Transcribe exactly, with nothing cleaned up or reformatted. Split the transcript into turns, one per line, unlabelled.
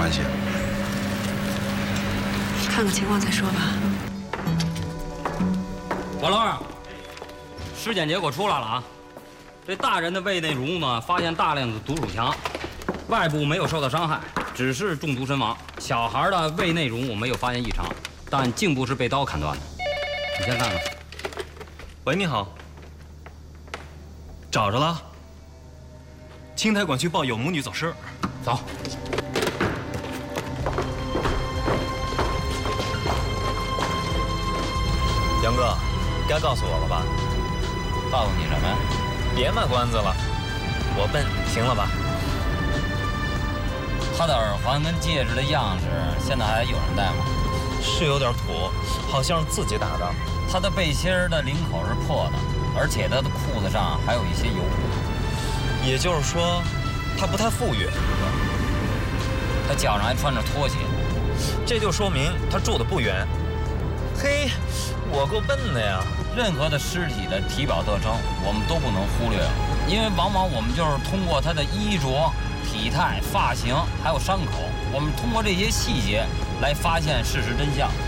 关系？
看看情况再说吧。
老二，尸检结果出来了啊！这大人的胃内容物呢，发现大量的毒鼠强，外部没有受到伤害，只是中毒身亡。小孩的胃内容物没有发现异常，但颈部是被刀砍断的。你先看看。
喂，你好。找着了。青台管区报有母女走失。
走。
杨哥，该告诉我了吧？
告诉你什么呀？
别卖关子了，我笨，行了吧？
他的耳环跟戒指的样式，现在还有人戴吗？
是有点土，好像是自己打的。
他的背心的领口是破的，而且他的裤子上还有一些油污。
也就是说，他不太富裕。
他脚上还穿着拖鞋，
这就说明他住的不远。嘿，我够笨的呀！
任何的尸体的体表特征，我们都不能忽略了，因为往往我们就是通过他的衣着、体态、发型，还有伤口，我们通过这些细节来发现事实真相。